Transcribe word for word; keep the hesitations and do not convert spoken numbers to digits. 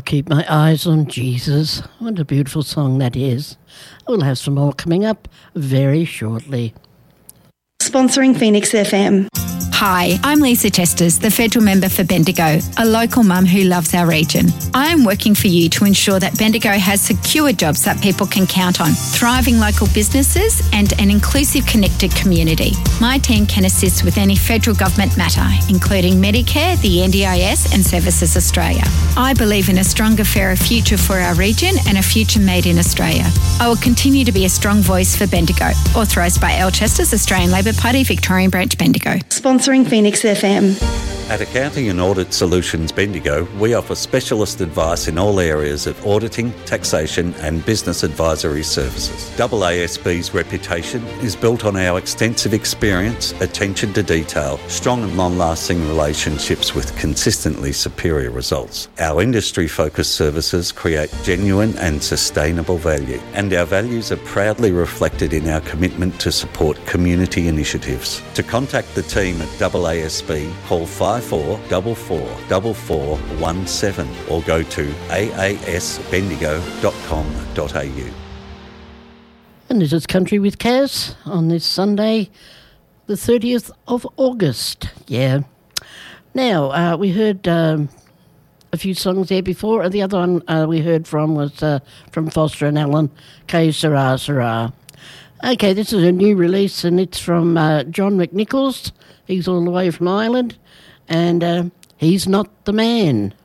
Keep My Eyes on Jesus. What a beautiful song that is. We'll have some more coming up very shortly. Sponsoring Phoenix F M. Hi, I'm Lisa Testers, the federal member for Bendigo, a local mum who loves our region. I am working for you to ensure that Bendigo has secure jobs that people can count on, thriving local businesses and an inclusive, connected community. My team can assist with any federal government matter, including Medicare, the N D I S and Services Australia. I believe in a stronger, fairer future for our region and a future made in Australia. I will continue to be a strong voice for Bendigo. Authorised by Alchester's Australian Labor Party, Victorian Branch, Bendigo. Sponsoring Phoenix F M. At Accounting and Audit Solutions Bendigo, we offer specialist advice in all areas of auditing, taxation and business advisory services. A A S B's reputation is built on our extensive experience, attention to detail, strong and long-lasting relationships with consistently superior results. Our industry-focused services create genuine and sustainable value, and our values are proudly reflected in our commitment to support community initiatives. To contact the team at A A S B, call five four four four four four one seven or go to a a s bendigo dot com dot a u. And this is Country with Kaz on this Sunday, the thirtieth of August. Yeah. Now, uh, we heard um, a few songs there before, and the other one uh, we heard from was uh, from Foster and Allen, K Sarah Sarah. Okay, this is a new release, and it's from uh, John McNichols. He's all the way from Ireland. And uh, He's Not the Man.